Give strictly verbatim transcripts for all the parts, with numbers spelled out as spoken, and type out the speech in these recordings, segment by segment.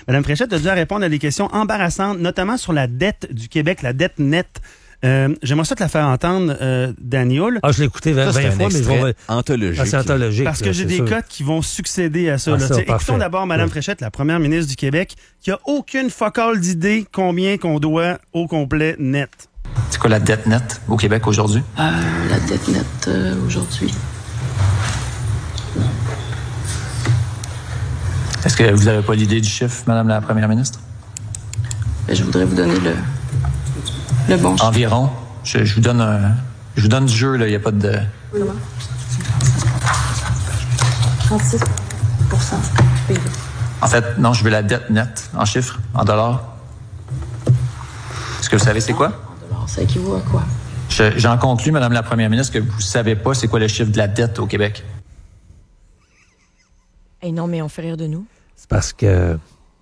Mme Fréchette a dû répondre à des questions embarrassantes, notamment sur la dette du Québec, la dette nette. Euh, j'aimerais ça te la faire entendre, euh, Daniel. Ah, je l'ai écouté vingt, vingt fois, mais je vais... anthologique. Ah, c'est anthologique. Parce que là, j'ai des sûr. cotes qui vont succéder à ça. Ah, là. ça Écoutons parfait. d'abord Mme ouais. Fréchette, la première ministre du Québec, qui a aucune focale d'idée combien qu'on doit au complet net. C'est quoi la dette nette au Québec aujourd'hui? Euh, la dette nette euh, aujourd'hui. Est-ce que vous n'avez pas l'idée du chiffre, Madame la Première ministre? Ben, je voudrais vous donner le, le bon chiffre. Environ. Je, je vous donne un, je vous donne du jeu, là. Il n'y a pas de... trente-six pour cent du P I B. En fait, non, je veux la dette nette, en chiffres, en dollars. Est-ce que vous savez c'est quoi? En dollars, ça équivaut à quoi? Je, j'en conclus, Madame la Première ministre, que vous ne savez pas c'est quoi le chiffre de la dette au Québec. Hey, non, mais on fait rire de nous. C'est parce que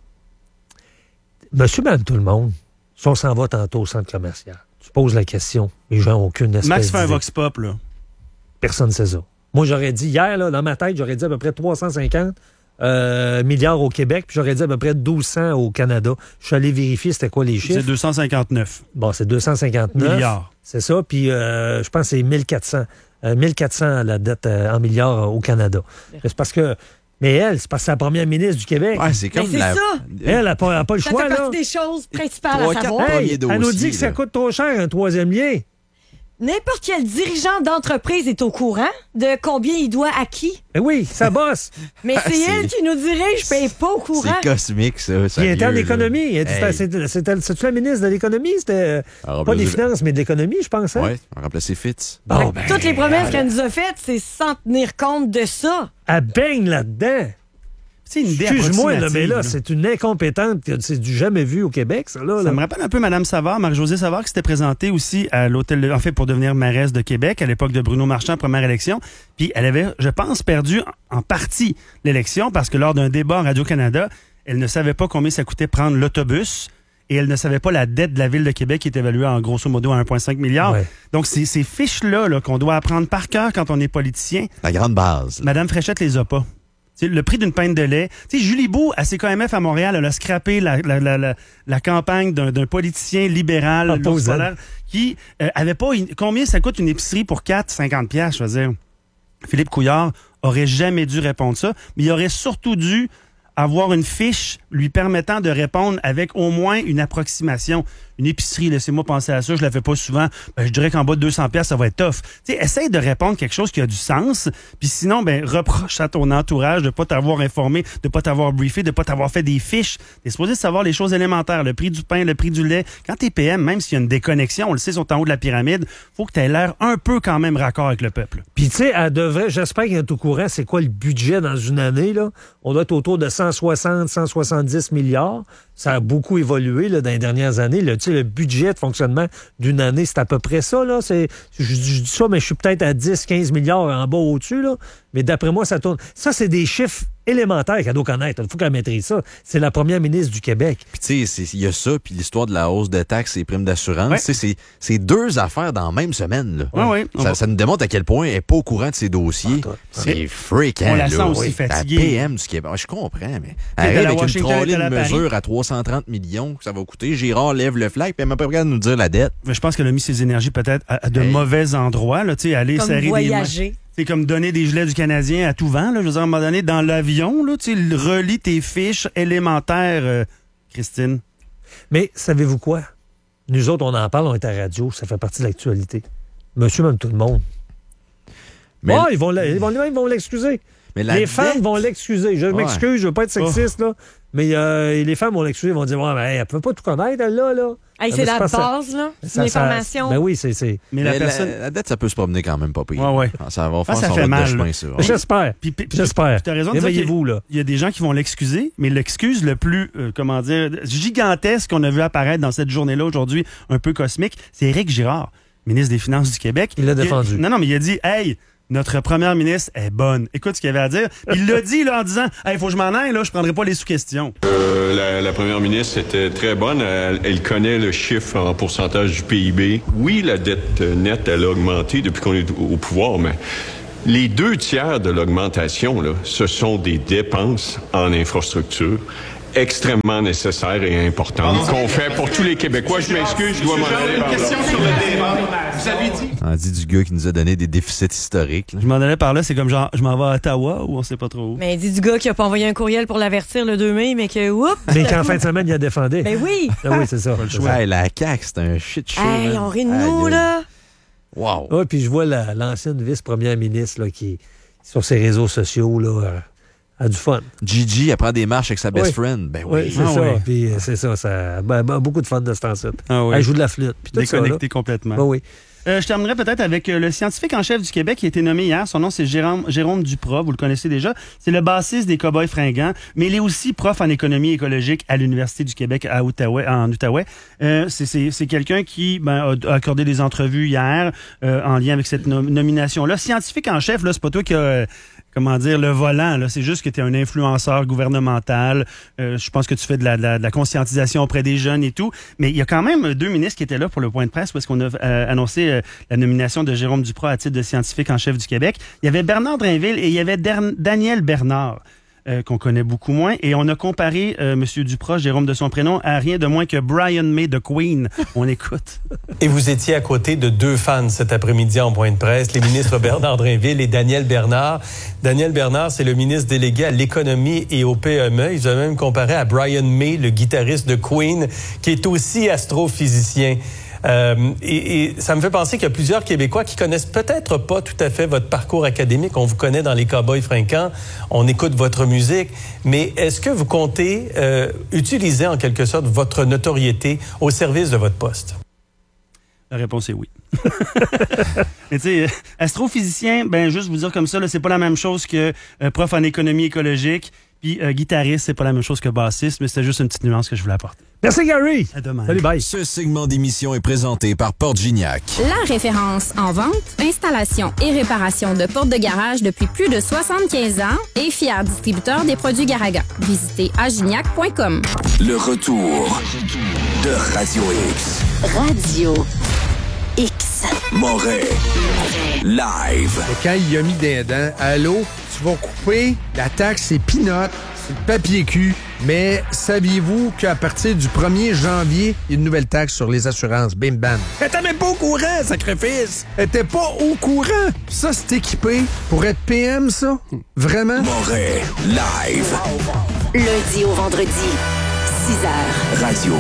monsieur, madame, tout le monde, si on s'en va tantôt au centre commercial, tu poses la question, les gens n'ont aucune espèce Max fait un d'idée. vox pop, là. Personne ne sait ça. Moi, j'aurais dit, hier, là, dans ma tête, j'aurais dit à peu près trois cent cinquante euh, milliards au Québec, puis j'aurais dit à peu près douze cents au Canada. Je suis allé vérifier c'était quoi les chiffres. C'est deux cent cinquante-neuf. Bon, c'est deux cent cinquante-neuf. Milliards. C'est ça, puis euh, je pense que c'est mille quatre cents. Euh, mille quatre cents la dette euh, en milliards euh, au Canada. C'est parce que... Mais elle, c'est parce que c'est la première ministre du Québec. Ouais, c'est comme Mais c'est la... ça. Elle n'a pas, a pas le Ça choix, fait là. partie des choses principales Trois, à quatre savoir. premiers Hey, elle nous dit dossiers, que ça là. coûte trop cher, un troisième lien. N'importe quel dirigeant d'entreprise est au courant de combien il doit à qui. Ben oui, ça bosse. Mais c'est C'est- elle qui nous dirait, je paye pas au courant. C'est cosmique, ça. Qui était en sérieux, économie. là. Elle dit, Hey. c'était- c'était- C'est-tu la ministre de l'économie? C'était euh, Alors, pas ben, des je- finances, mais de l'économie, je pense. Hein? Ouais, on va remplacer Fitz. Bon, Fait que ben, toutes les promesses qu'elle nous a faites, c'est sans tenir compte de ça. elle baigne là-dedans. C'est une idée Excuse-moi, là, approximative, mais là, là. c'est une incompétente. que C'est du jamais vu au Québec, ça. Là, Ça là. me rappelle un peu Mme Savard, Marie-Josée Savard, qui s'était présentée aussi à l'hôtel, de- en fait, pour devenir mairesse de Québec, à l'époque de Bruno Marchand, première élection. Puis elle avait, je pense, perdu en partie l'élection parce que lors d'un débat en Radio-Canada, elle ne savait pas combien ça coûtait prendre l'autobus et elle ne savait pas la dette de la Ville de Québec qui est évaluée en grosso modo à un virgule cinq milliard. Ouais. Donc, c'est ces fiches-là là, qu'on doit apprendre par cœur quand on est politicien. La grande base. là. Madame Fréchette les a pas. T'sais, le prix d'une pinte de lait. T'sais, Julie Beau, à C K M F à Montréal, elle a scrappé la, la, la, la, la campagne d'un, d'un politicien libéral Ah, pauvre l'ours-polaire, qui euh, avait pas... une- combien ça coûte une épicerie pour quatre, cinquante piastres, je veux dire. Philippe Couillard aurait jamais dû répondre ça, mais il aurait surtout dû avoir une fiche lui permettant de répondre avec au moins une approximation. Une épicerie, laissez-moi penser à ça, je la fais pas souvent. Ben, je dirais qu'en bas de deux cents piastres, ça va être tough. Tu sais, essaye de répondre quelque chose qui a du sens, puis sinon, ben, reproche à ton entourage de pas t'avoir informé, de pas t'avoir briefé, de pas t'avoir fait des fiches. T'es supposé savoir les choses élémentaires, le prix du pain, le prix du lait. Quand t'es P M, même s'il y a une déconnexion, on le sait, ils sont en haut de la pyramide, faut que t'aies l'air un peu quand même raccord avec le peuple. Puis, tu sais, elle devrait, j'espère qu'elle est au courant, c'est quoi le budget dans une année, là. On doit être autour de cent soixante, cent soixante-dix milliards. Ça a beaucoup évolué, là, dans les dernières années. Là. Tu sais, le budget de fonctionnement d'une année, c'est à peu près ça, là. C'est, je, je dis ça, mais je suis peut-être à dix, quinze milliards en bas au-dessus, là. Mais d'après moi, ça tourne. Ça, c'est des chiffres élémentaires qu'elle doit connaître. Il faut qu'elle maîtrise ça. C'est la première ministre du Québec. Puis tu sais, il y a ça, puis l'histoire de la hausse de taxes et primes d'assurance. Ouais. Tu sais, c'est, c'est deux affaires dans la même semaine. Là. Ouais, ouais. On Ça, va- ça nous démontre à quel point elle n'est pas au courant de ses dossiers. Ah, toi. C'est fréquent. On la là. sent aussi Oui. fatiguée. La P M du Québec. Ouais, je comprends, mais elle arrive est à avec une Washington, elle trolley est à de Paris. mesure à trois cent trente millions que ça va coûter. Girard lève le flag, puis elle m'a pas regardé nous dire la dette. Mais je pense qu'elle a mis ses énergies peut-être à, à de Hey. mauvais endroits, là, tu sais, aller Comme serrer des mains. voyager. C'est comme donner des gilets du Canadien à tout vent, là. Je veux dire, à un moment donné, dans l'avion, là, tu sais, relis tes fiches élémentaires, euh, Christine. Mais savez-vous quoi? Nous autres, on en parle, on est à la radio, ça fait partie de l'actualité. Monsieur, même tout le monde. Mais, Ah, ils vont, la- ils vont, ils vont l'excuser. mais la Les dette- femmes vont l'excuser. Je Ouais. m'excuse, je veux pas être sexiste, là. Mais euh, les femmes vont l'excuser, ils vont dire, ouais, mais elle peut pas tout connaître, elle, là, là. Hey, Ah, c'est mais la pas ça. base, là. C'est Ça- une ça- information. Ben oui, c'est... c'est... Mais, mais la personne. la, la dette, ça peut se promener quand même pas pire. Ouais, ouais. Ça va faire Ah, ça son fait route mal, de chemin, là. ça. Mais J'espère. Puis, puis- puis- J'espère. puis t'as raison de dire qu'il y a- Éveillez-vous, là. Il y a des gens qui vont l'excuser, mais l'excuse le plus, euh, comment dire, gigantesque qu'on a vu apparaître dans cette journée-là aujourd'hui, un peu cosmique, c'est Éric Girard, ministre des Finances du Québec. Il l'a défendu. Non, non, mais il a dit, hey, notre première ministre est bonne. Écoute ce qu'il avait à dire. Il l'a dit, là, en disant, hey, faut que je m'en aille, là, je prendrai pas les sous-questions. Euh, la, la première ministre était très bonne. Elle, elle connaît le chiffre en pourcentage du P I B. Oui, la dette nette, elle a augmenté depuis qu'on est au pouvoir, mais les deux tiers de l'augmentation, là, ce sont des dépenses en infrastructure extrêmement nécessaire et importante qu'on fait pour tous les Québécois. Je m'excuse, je dois m'en aller. Une question sur le débat. Vous avez dit... On dit du gars qui nous a donné des déficits historiques. Là. Je m'en allais par là, c'est comme genre, je m'en vais à Ottawa ou on sait pas trop où. Mais dit du gars qui a pas envoyé un courriel pour l'avertir le deux mai, mais que, oups! Mais qu'en fin de semaine, il a défendu. Ben oui! Ah oui, c'est ça. Le choix. Hey, la C A Q, c'est un shit show. Hey, on rit de nous, là! Wow! Oui, puis je vois la, l'ancienne vice-première ministre là, qui, sur ses réseaux sociaux, là, euh, a du fun. Gigi, elle prend des marches avec sa best oui. friend. Ben oui, oui c'est ah, ça. Oui. Puis euh, c'est ça. ça ben, ben, beaucoup de fun de ce temps-ci. Ah, oui. Elle joue de la flûte. Puis tout déconnecté ça, complètement. Ben, oui. Euh, je terminerai peut-être avec euh, le scientifique en chef du Québec qui a été nommé hier. Son nom, c'est Jérôme, Jérôme Duprat. Vous le connaissez déjà. C'est le bassiste des Cowboys fringants, mais il est aussi prof en économie écologique à l'Université du Québec à Outaouais, en Outaouais. Euh, c'est, c'est, c'est quelqu'un qui ben, a accordé des entrevues hier euh, en lien avec cette nom- nomination-là. Scientifique en chef, là, c'est pas toi qui a... Euh, comment dire, le volant, là, c'est juste que tu es un influenceur gouvernemental. Euh, je pense que tu fais de la, de, la, de la conscientisation auprès des jeunes et tout. Mais il y a quand même deux ministres qui étaient là pour le point de presse parce qu'on a euh, annoncé euh, la nomination de Jérôme Duprat à titre de scientifique en chef du Québec. Il y avait Bernard Drinville et il y avait Der- Daniel Bernard. Euh, qu'on connaît beaucoup moins. Et on a comparé euh, M. Duprat, Jérôme de son prénom, à rien de moins que Brian May de Queen. On écoute. Et vous étiez à côté de deux fans cet après-midi en point de presse, les ministres Bernard Drinville et Daniel Bernard. Daniel Bernard, c'est le ministre délégué à l'économie et au P M E. Ils ont même comparé à Brian May, le guitariste de Queen, qui est aussi astrophysicien. Euh, et, et ça me fait penser qu'il y a plusieurs Québécois qui connaissent peut-être pas tout à fait votre parcours académique. On vous connaît dans les Cowboys fringants, on écoute votre musique, mais est-ce que vous comptez euh, utiliser en quelque sorte votre notoriété au service de votre poste? La réponse est oui. Mais tu sais, astrophysicien, ben juste vous dire comme ça, là, c'est pas la même chose que euh, prof en économie écologique. Puis euh, guitariste, c'est pas la même chose que bassiste, mais c'était juste une petite nuance que je voulais apporter. Merci, Gary. À demain. Salut, bye. Ce segment d'émission est présenté par Porte Gignac. La référence en vente, installation et réparation de portes de garage depuis plus de soixante-quinze ans et fier distributeur des produits Garaga. Visitez agignac point com. Le retour de Radio X. Radio X. Moret. Live. Et quand il a mis des dents, allô, tu vas couper, la taxe c'est peanut, c'est le papier cul. Mais saviez-vous qu'à partir du premier janvier, il y a une nouvelle taxe sur les assurances, bim bam. Elle était même pas au courant, sacrifice. Elle était pas au courant. Ça, c'est équipé pour être P M, ça? Vraiment? Moret. Live. Lundi au vendredi, six heures. Radio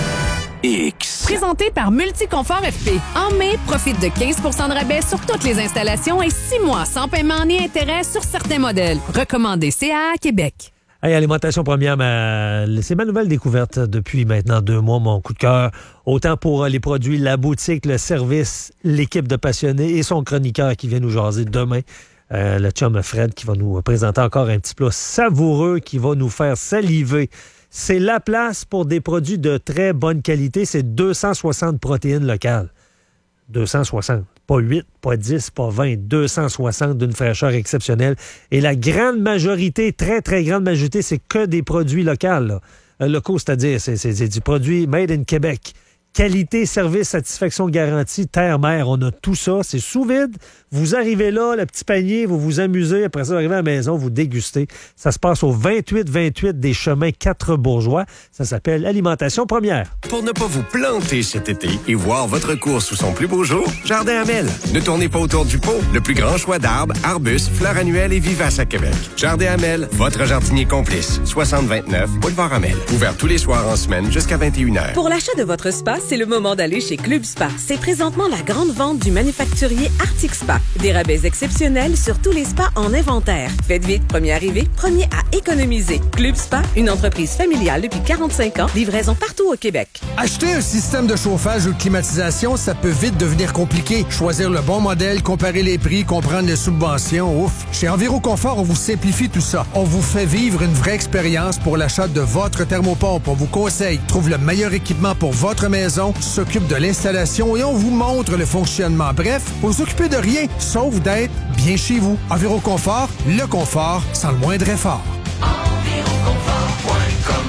X. Présenté par Multiconfort F P. En mai, profite de quinze pour cent de rabais sur toutes les installations et six mois sans paiement ni intérêt sur certains modèles. Recommandé C A A Québec. Hey, Alimentation Première, ma... c'est ma nouvelle découverte depuis maintenant deux mois, mon coup de cœur. Autant pour les produits, la boutique, le service, l'équipe de passionnés et son chroniqueur qui vient nous jaser demain. Euh, le chum Fred qui va nous présenter encore un petit plat savoureux qui va nous faire saliver. C'est la place pour des produits de très bonne qualité. C'est deux cent soixante protéines locales. deux cent soixante. Pas huit, pas dix, pas vingt. deux cent soixante d'une fraîcheur exceptionnelle. Et la grande majorité, très, très grande majorité, c'est que des produits locaux. Là. Euh, locaux, c'est-à-dire, c'est, c'est, c'est du produit made in Québec. Qualité, service, satisfaction garantie, terre-mer, on a tout ça. C'est sous vide. Vous arrivez là, le petit panier, vous vous amusez. Après ça, vous arrivez à la maison, vous dégustez. Ça se passe au vingt-huit vingt-huit des chemins quatre Bourgeois. Ça s'appelle Alimentation Première. Pour ne pas vous planter cet été et voir votre course sous son plus beau jour, Jardin Hamel. Ne tournez pas autour du pot. Le plus grand choix d'arbres, arbustes, fleurs annuelles et vivaces à Québec. Jardin Hamel, votre jardinier complice. soixante vingt-neuf, Boulevard Hamel. Ouvert tous les soirs en semaine jusqu'à vingt et une heures. Pour l'achat de votre spa, c'est le moment d'aller chez Club Spa. C'est présentement la grande vente du manufacturier Arctic Spa. Des rabais exceptionnels sur tous les spas en inventaire. Faites vite, premier arrivé, premier à économiser. Club Spa, une entreprise familiale depuis quarante-cinq ans, livraison partout au Québec. Acheter un système de chauffage ou de climatisation, ça peut vite devenir compliqué. Choisir le bon modèle, comparer les prix, comprendre les subventions, ouf. Chez Enviroconfort, on vous simplifie tout ça. On vous fait vivre une vraie expérience pour l'achat de votre thermopompe. On vous conseille, trouve le meilleur équipement pour votre maison, s'occupe de l'installation et on vous montre le fonctionnement. Bref, vous vous occupez de rien, sauf d'être bien chez vous. Enviroconfort, le confort sans le moindre effort. Enviroconfort point com.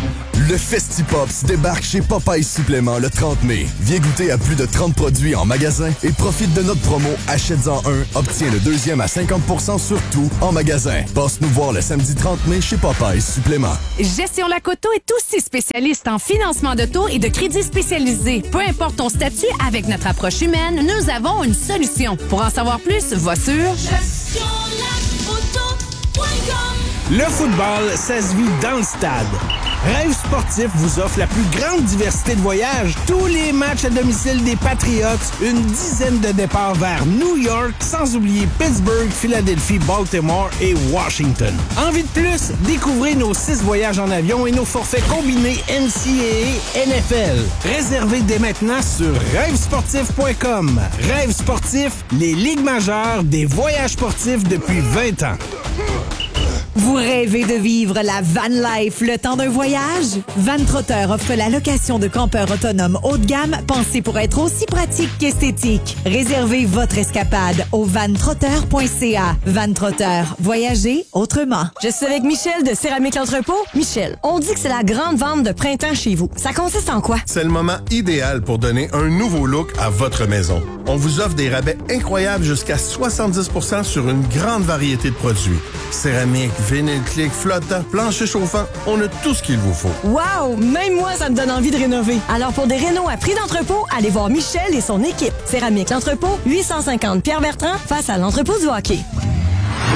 Le Festipops débarque chez Popeyes Supplément le trente mai. Viens goûter à plus de trente produits en magasin et profite de notre promo Achète-en un, obtiens le deuxième à cinquante pour cent sur tout en magasin. Passe nous voir le samedi trente mai chez Popeyes Supplément. Gestion Lac-Auto est aussi spécialiste en financement d'auto et de crédits spécialisés. Peu importe ton statut, avec notre approche humaine, nous avons une solution. Pour en savoir plus, va sur gestion lac auto point com. Le football, ça se vit dans le stade. Rêve Sportif vous offre la plus grande diversité de voyages. Tous les matchs à domicile des Patriots, une dizaine de départs vers New York, sans oublier Pittsburgh, Philadelphie, Baltimore et Washington. Envie de plus? Découvrez nos six voyages en avion et nos forfaits combinés N C A A N F L. Réservez dès maintenant sur rêve sportif point com. Rêve Sportif, les ligues majeures des voyages sportifs depuis vingt ans. Vous rêvez de vivre la van life le temps d'un voyage? Vantrotter offre la location de campeurs autonomes haut de gamme pensés pour être aussi pratique qu'esthétique. Réservez votre escapade au vantrotter point c a. Vantrotter, voyagez autrement. Je suis avec Michel de Céramique L'Entrepôt. Michel, on dit que c'est la grande vente de printemps chez vous. Ça consiste en quoi? C'est le moment idéal pour donner un nouveau look à votre maison. On vous offre des rabais incroyables jusqu'à soixante-dix pour cent sur une grande variété de produits. Céramique, vinyle clic, flottant, plancher chauffant, on a tout ce qu'il vous faut. Wow! Même moi, ça me donne envie de rénover. Alors pour des rénaux à prix d'entrepôt, allez voir Michel et son équipe. Céramique L'Entrepôt, huit cent cinquante Pierre-Bertrand, face à l'entrepôt du hockey.